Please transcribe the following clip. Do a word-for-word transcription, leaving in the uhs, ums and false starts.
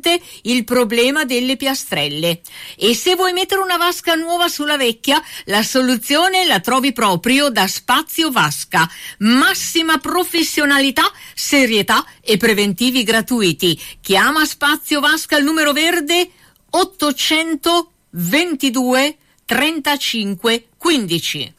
sicuramente il problema delle piastrelle. E se vuoi mettere una vasca nuova sulla vecchia, la soluzione la trovi proprio da Spazio Vasca. Massima professionalità, serietà e preventivi gratuiti. Chiama Spazio Vasca al numero verde ottocentoventidue trentacinque quindici.